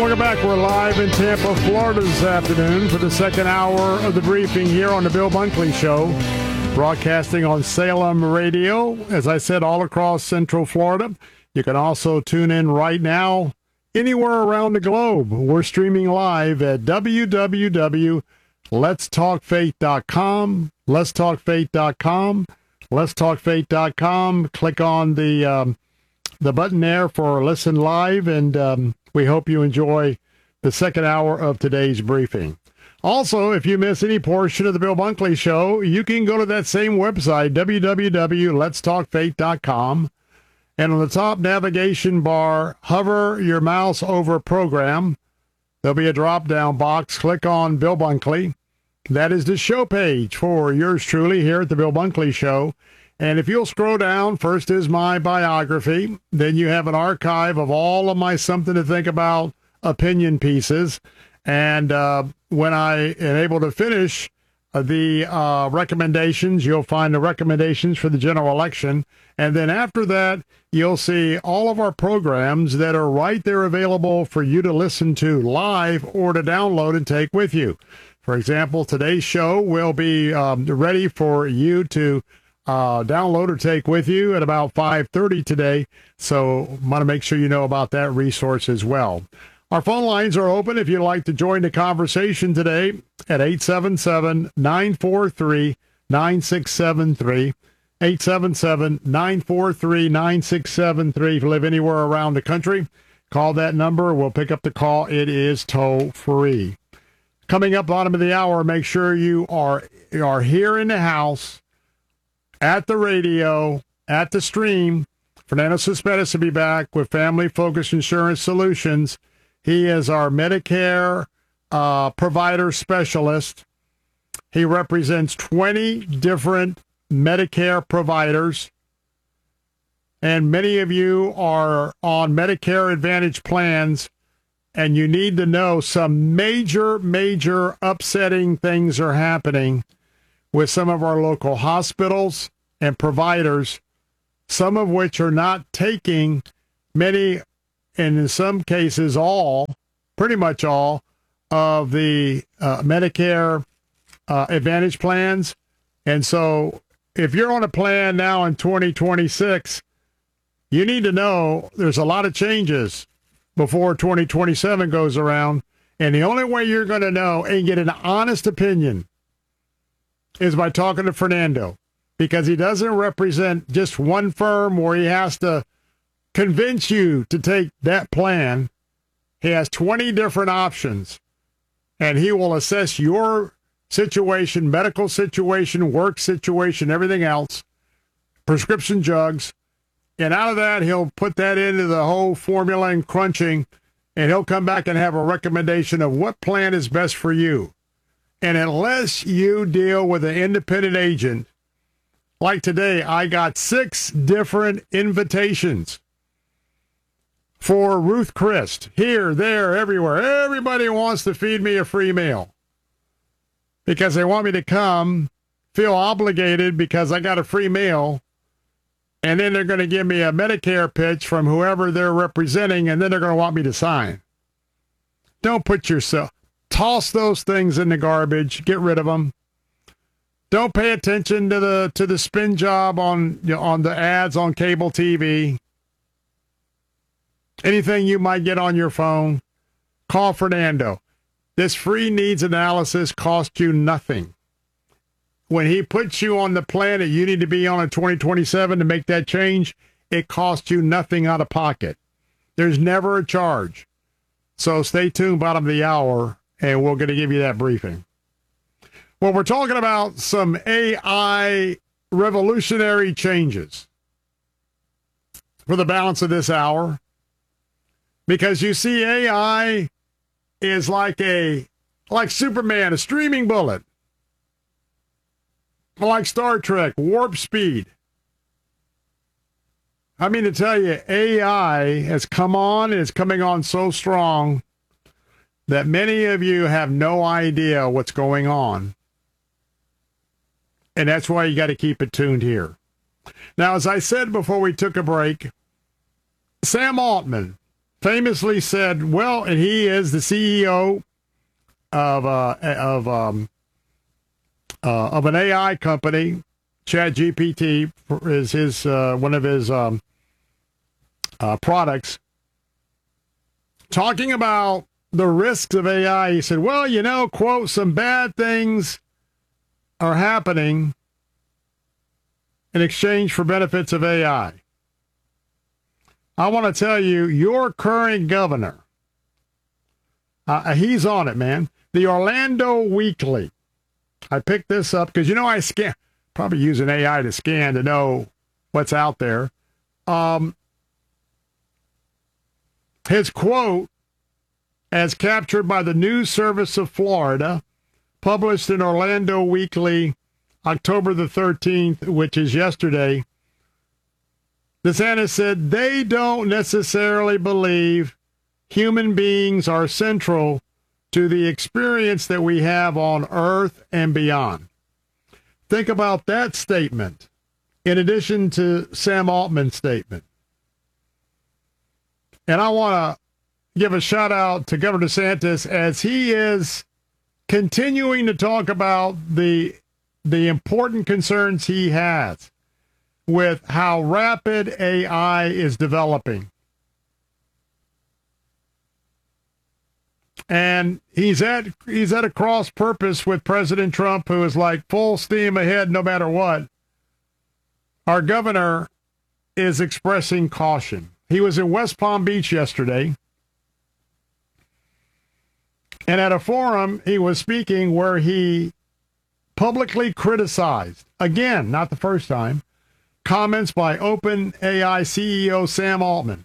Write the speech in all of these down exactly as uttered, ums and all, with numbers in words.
Welcome back. We're live in Tampa, Florida this afternoon for the second hour of the briefing here on the Bill Bunkley Show, broadcasting on Salem Radio, as I said, all across Central Florida. You can also tune in right now anywhere around the globe. We're streaming live at w w w dot lets talk faith dot com, lets talk faith dot com, lets talk faith dot com. Click on the um, the button there for Listen Live, and um, we hope you enjoy the second hour of today's briefing. Also, if you miss any portion of the Bill Bunkley Show, you can go to that same website, w w w dot lets talk faith dot com, and on the top navigation bar, hover your mouse over Program. There'll be a drop-down box. Click on Bill Bunkley. That is the show page for yours truly here at the Bill Bunkley Show. And if you'll scroll down, first is my biography. Then you have an archive of all of my something to think about opinion pieces. And uh, when I am able to finish uh, the uh, recommendations, you'll find the recommendations for the general election. And then after that, you'll see all of our programs that are right there available for you to listen to live or to download and take with you. For example, today's show will be um, ready for you to Uh, download or take with you at about five thirty today, so want to make sure you know about that resource as well. Our phone lines are open if you'd like to join the conversation today at eight seven seven, nine four three, nine six seven three, eight seven seven, nine four three, nine six seven three. If you live anywhere around the country, call that number. We'll pick up the call. It is toll-free. Coming up bottom of the hour, make sure you are, you are here in the house, at the radio, at the stream. Fernando Cespedes will be back with Family Focus Insurance Solutions. He is our Medicare uh, provider specialist. He represents twenty different Medicare providers, and many of you are on Medicare Advantage plans, and you need to know some major, major upsetting things are happening with some of our local hospitals and providers, some of which are not taking many, and in some cases all, pretty much all, of the uh, Medicare uh, Advantage plans. And so if you're on a plan now in twenty twenty-six, you need to know there's a lot of changes before twenty twenty-seven goes around. And the only way you're going to know and get an honest opinion is by talking to Fernando, because he doesn't represent just one firm where he has to convince you to take that plan. He has twenty different options, and he will assess your situation, medical situation, work situation, everything else, prescription drugs, and out of that, he'll put that into the whole formula and crunching, and he'll come back and have a recommendation of what plan is best for you. And unless you deal with an independent agent, like today, I got six different invitations for Ruth Chris. Here, there, everywhere. Everybody wants to feed me a free meal because they want me to come, feel obligated because I got a free meal, and then they're going to give me a Medicare pitch from whoever they're representing, and then they're going to want me to sign. Don't put yourself... Toss those things in the garbage. Get rid of them. Don't pay attention to the to the spin job on you know, on the ads on cable T V. Anything you might get on your phone, call Fernando. This free needs analysis costs you nothing. When he puts you on the plan that you need to be on in twenty twenty-seven to make that change, it costs you nothing out of pocket. There's never a charge. So stay tuned bottom of the hour, and we're going to give you that briefing. Well, we're talking about some A I revolutionary changes for the balance of this hour, because you see, A I is like a like Superman, a streaming bullet, like Star Trek, warp speed. I mean to tell you, A I has come on, and it's coming on so strong that many of you have no idea what's going on. And that's why you got to keep it tuned here. Now, as I said before we took a break, Sam Altman, famously said, well, and he is the C E O of uh, of um, uh, of an A I company. ChatGPT is his uh, one of his um, uh, products. Talking about the risks of A I, he said, well, you know, quote, some bad things are happening in exchange for benefits of A I. I want to tell you, your current governor, uh, he's on it, man. The Orlando Weekly. I picked this up because, you know, I scan, probably using A I to scan to know what's out there. Um, his quote, as captured by the News Service of Florida, published in Orlando Weekly, October the thirteenth, which is yesterday, DeSantis said they don't necessarily believe human beings are central to the experience that we have on Earth and beyond. Think about that statement, in addition to Sam Altman's statement. And I want to give a shout out to Governor DeSantis as he is continuing to talk about the, the important concerns he has with how rapid A I is developing. And he's at he's at a cross purpose with President Trump, who is like full steam ahead no matter what. Our governor is expressing caution. He was in West Palm Beach yesterday, and at a forum he was speaking where he publicly criticized, again, not the first time, comments by OpenAI C E O Sam Altman,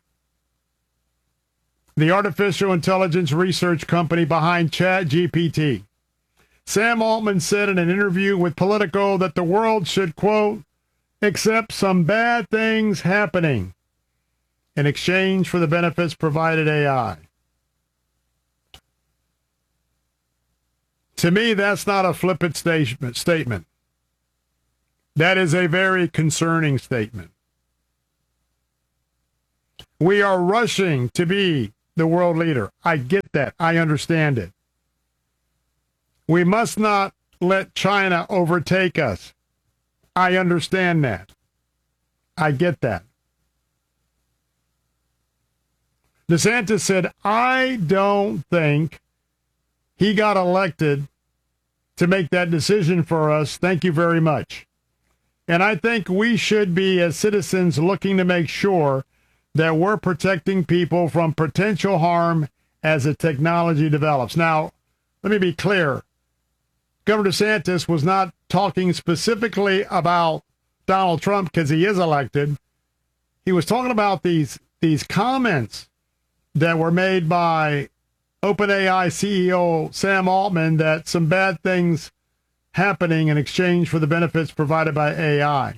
the artificial intelligence research company behind ChatGPT. Sam Altman said in an interview with Politico that the world should, quote, accept some bad things happening in exchange for the benefits provided A I. To me, that's not a flippant statement. That is a very concerning statement. We are rushing to be the world leader. I get that. I understand it. We must not let China overtake us. I understand that. I get that. DeSantis said, I don't think he got elected to make that decision for us. Thank you very much. And I think we should be, as citizens, looking to make sure that we're protecting people from potential harm as the technology develops. Now, let me be clear. Governor DeSantis was not talking specifically about Donald Trump because he is elected. He was talking about these, these comments that were made by OpenAI C E O Sam Altman that some bad things happening in exchange for the benefits provided by A I.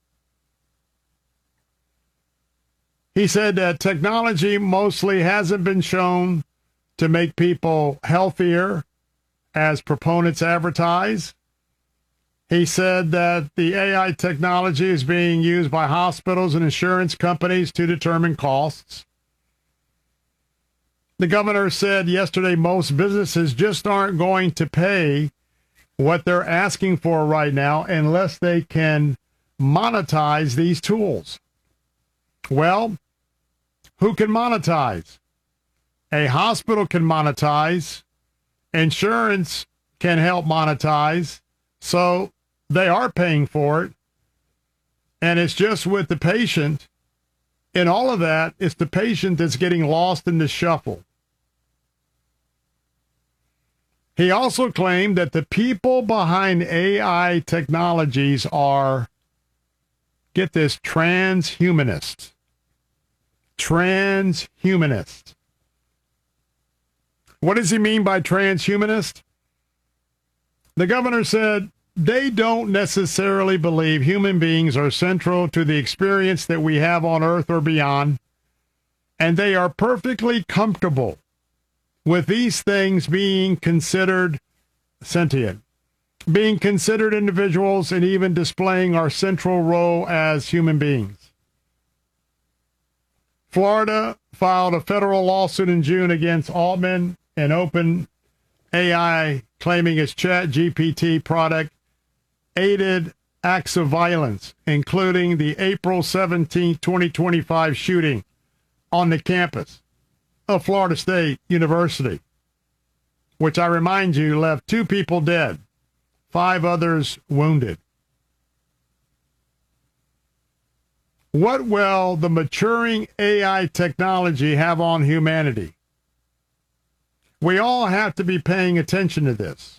He said that technology mostly hasn't been shown to make people healthier, as proponents advertise. He said that the A I technology is being used by hospitals and insurance companies to determine costs. The governor said yesterday most businesses just aren't going to pay what they're asking for right now unless they can monetize these tools. Well, who can monetize? A hospital can monetize. Insurance can help monetize. So they are paying for it. And it's just with the patient. In all of that, it's the patient that's getting lost in the shuffle. He also claimed that the people behind A I technologies are, get this, transhumanists. Transhumanist. What does he mean by transhumanist? The governor said they don't necessarily believe human beings are central to the experience that we have on Earth or beyond, and they are perfectly comfortable with these things being considered sentient, being considered individuals, and even displaying our central role as human beings. Florida filed a federal lawsuit in June against Altman and OpenAI, claiming its ChatGPT product aided acts of violence, including the April seventeenth, twenty twenty-five shooting on the campus of Florida State University, which I remind you left two people dead, five others wounded. What will the maturing A I technology have on humanity? We all have to be paying attention to this.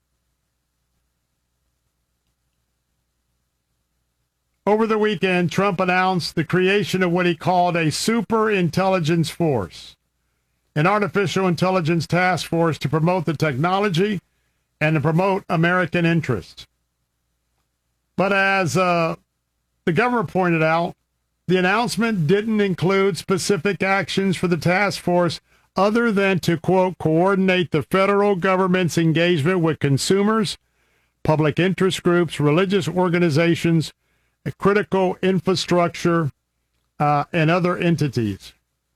Over the weekend, Trump announced the creation of what he called a super intelligence force, an artificial intelligence task force to promote the technology and to promote American interests. But as uh, the governor pointed out, the announcement didn't include specific actions for the task force other than to, quote, coordinate the federal government's engagement with consumers, public interest groups, religious organizations, critical infrastructure, uh, and other entities.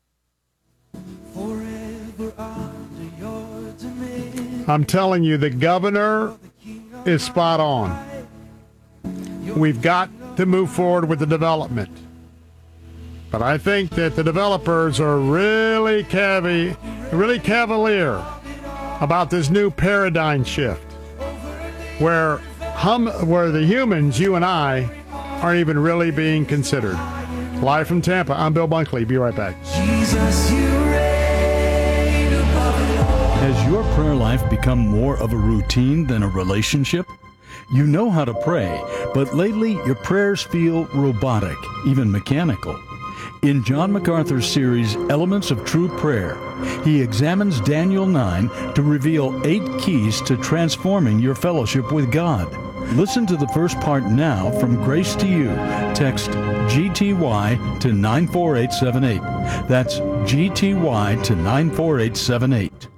I'm telling you, the governor is spot on. We've got to move forward with the development. But I think that the developers are really cavi- really cavalier about this new paradigm shift, where hum- where the humans, you and I, aren't even really being considered. Live from Tampa, I'm Bill Bunkley. Be right back. Jesus, you reign above it all. Has your prayer life become more of a routine than a relationship? You know how to pray, but lately your prayers feel robotic, even mechanical. In John MacArthur's series, Elements of True Prayer, he examines Daniel nine to reveal eight keys to transforming your fellowship with God. Listen to the first part now from Grace to You. Text G T Y to nine four eight seven eight. That's G T Y to nine four eight seven eight.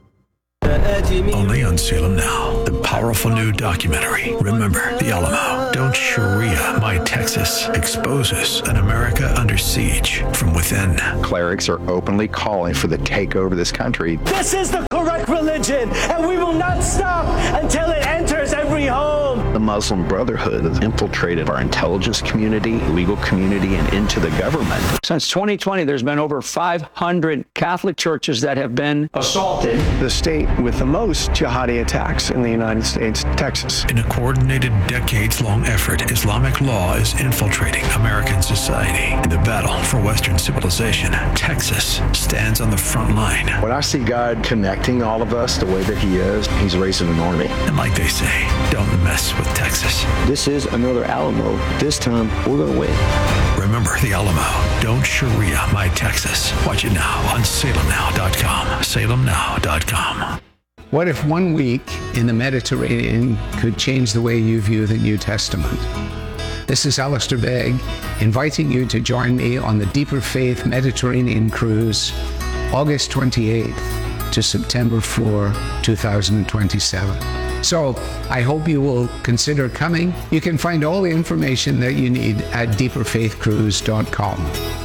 Only on Salem Now, the powerful new documentary, Remember the Alamo. Don't Sharia My Texas exposes an America under siege from within. Clerics are openly calling for the takeover of this country. This is the correct religion, and we will not stop until it enters every home. The Muslim Brotherhood has infiltrated our intelligence community, legal community, and into the government. Since twenty twenty, there's been over five hundred Catholic churches that have been assaulted. The state with the most jihadi attacks in the United States, Texas. In a coordinated, decades-long effort, Islamic law is infiltrating American society. In the battle for Western civilization, Texas stands on the front line. When I see God connecting all of us the way that he is, he's raising an army. And like they say, don't mess with Texas. This is another Alamo. This time, we're going to win. Remember the Alamo. Don't Sharia My Texas. Watch it now on salem now dot com. salem now dot com. What if one week in the Mediterranean could change the way you view the New Testament? This is Alistair Begg, inviting you to join me on the Deeper Faith Mediterranean Cruise, August twenty-eighth to September fourth, two thousand twenty-seven. So I hope you will consider coming. You can find all the information that you need at deeper faith cruise dot com.